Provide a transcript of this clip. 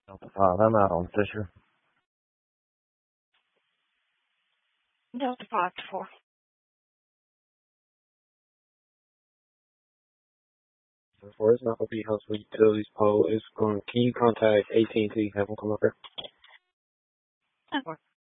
Delta 5, I'm out on Fisher. Delta 5 to 4. For it's not going to be Huntsville Utilities pole. It's going. Can you contact AT&T? Have them come up here. That works.